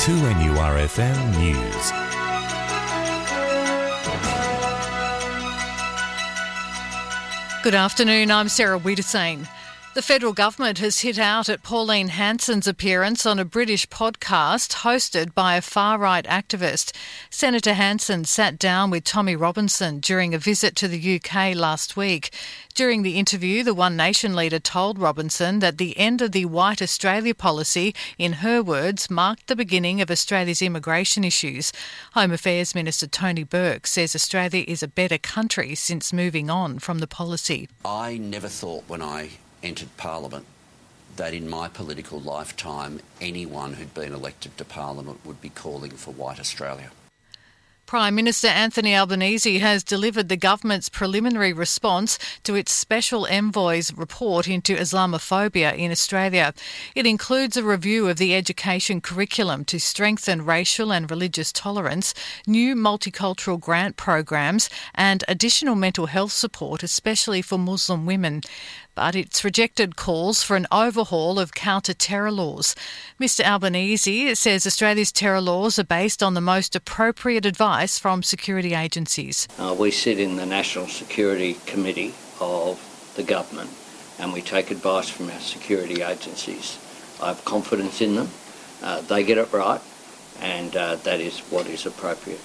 2NURFM News. Good afternoon, I'm Sarah Wiedersane. The federal government has hit out at Pauline Hanson's appearance on a British podcast hosted by a far-right activist. Senator Hanson sat down with Tommy Robinson during a visit to the UK last week. During the interview, the One Nation leader told Robinson that the end of the White Australia policy, in her words, marked the beginning of Australia's immigration issues. Home Affairs Minister Tony Burke says Australia is a better country since moving on from the policy. I never thought when I entered Parliament that in my political lifetime anyone who'd been elected to Parliament would be calling for White Australia. Prime Minister Anthony Albanese has delivered the government's preliminary response to its Special Envoy's report into Islamophobia in Australia. It includes a review of the education curriculum to strengthen racial and religious tolerance, new multicultural grant programs and additional mental health support, especially for Muslim women. But it's rejected calls for an overhaul of counter-terror laws. Mr Albanese says Australia's terror laws are based on the most appropriate advice from security agencies. We sit in the National Security Committee of the government and we take advice from our security agencies. I have confidence in them. They get it right and that is what is appropriate.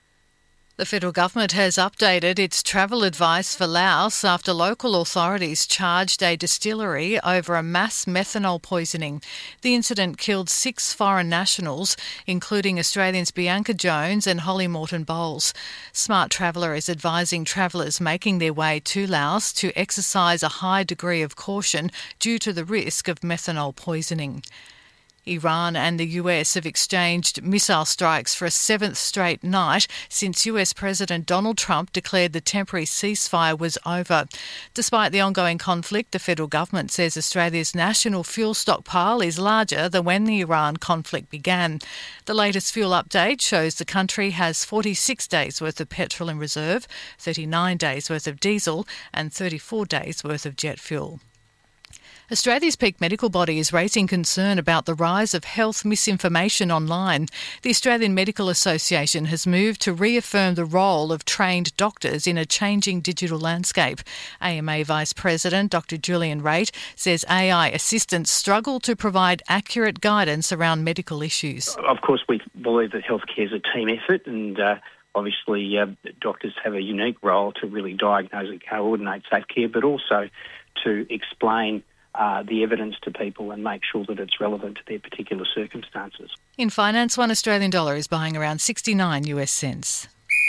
The federal government has updated its travel advice for Laos after local authorities charged a distillery over a mass methanol poisoning. The incident killed 6 foreign nationals, including Australians Bianca Jones and Holly Morton-Bowles. Smart Traveller is advising travellers making their way to Laos to exercise a high degree of caution due to the risk of methanol poisoning. Iran and the US have exchanged missile strikes for a 7th straight night since US President Donald Trump declared the temporary ceasefire was over. Despite the ongoing conflict, the federal government says Australia's national fuel stockpile is larger than when the Iran conflict began. The latest fuel update shows the country has 46 days worth of petrol in reserve, 39 days worth of diesel and 34 days worth of jet fuel. Australia's peak medical body is raising concern about the rise of health misinformation online. The Australian Medical Association has moved to reaffirm the role of trained doctors in a changing digital landscape. AMA Vice President Dr Julian Raitt says AI assistants struggle to provide accurate guidance around medical issues. Of course, we believe that healthcare is a team effort and obviously doctors have a unique role to really diagnose and coordinate safe care, but also to explain the evidence to people and make sure that it's relevant to their particular circumstances. In finance, $1 Australian dollar is buying around 69 US cents.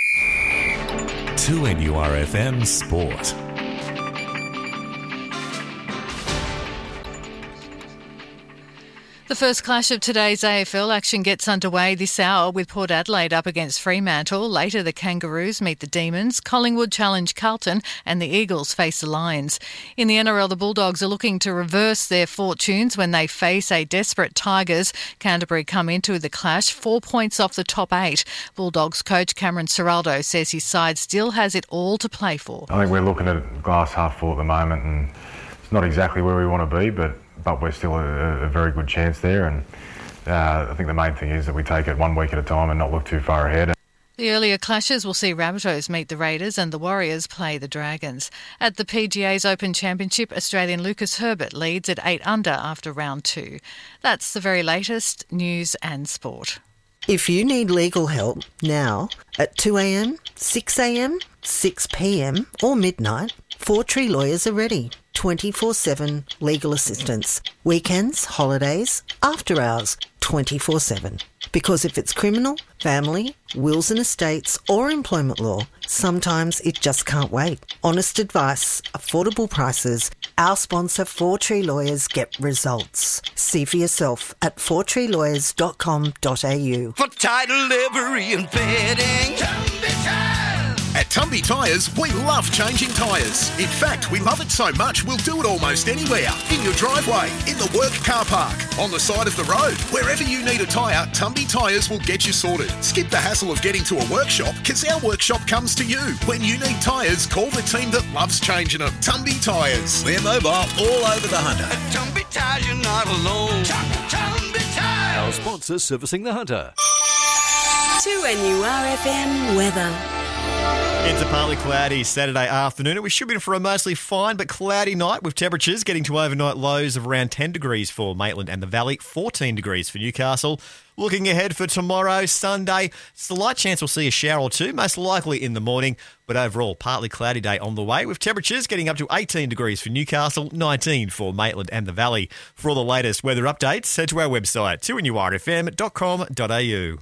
2NURFM Sport. The first clash of today's AFL action gets underway this hour with Port Adelaide up against Fremantle. Later, the Kangaroos meet the Demons, Collingwood challenge Carlton and the Eagles face the Lions. In the NRL, the Bulldogs are looking to reverse their fortunes when they face a desperate Tigers. Canterbury come into the clash 4 points off the top 8. Bulldogs coach Cameron Ciraldo says his side still has it all to play for. I think we're looking at glass half full at the moment and it's not exactly where we want to be, but we're still a very good chance there, and I think the main thing is that we take it 1 week at a time and not look too far ahead. The earlier clashes will see Rabbitohs meet the Raiders and the Warriors play the Dragons. At the PGA's Open Championship, Australian Lucas Herbert leads at 8 under after round 2. That's the very latest news and sport. If you need legal help now at 2am, 6am, 6pm or midnight, Four Tree Lawyers are ready. 24/7 legal assistance. Weekends, holidays, after hours, 24/7. Because if it's criminal, family, wills and estates or employment law, sometimes it just can't wait. Honest advice, affordable prices. Our sponsor, Four Tree Lawyers, get results. See for yourself at fourtreelawyers.com.au. For title, livery and fitting, At Tumby Tyres, we love changing tyres. In fact, we love it so much we'll do it almost anywhere. In your driveway, in the work car park, on the side of the road. Wherever you need a tyre, Tumby Tyres will get you sorted. Skip the hassle of getting to a workshop because our workshop comes to you. When you need tyres, call the team that loves changing them. Tumby Tyres. We're mobile all over the Hunter. At Tumby Tyres, you're not alone. Tumby Tyres. sponsor servicing the Hunter. 2NURFM weather. It's a partly cloudy Saturday afternoon. We should be in for a mostly fine but cloudy night with temperatures getting to overnight lows of around 10 degrees for Maitland and the Valley, 14 degrees for Newcastle. Looking ahead for tomorrow, Sunday, slight chance we'll see a shower or two, most likely in the morning, but overall partly cloudy day on the way with temperatures getting up to 18 degrees for Newcastle, 19 for Maitland and the Valley. For all the latest weather updates, head to our website, 2NURFM.com.au.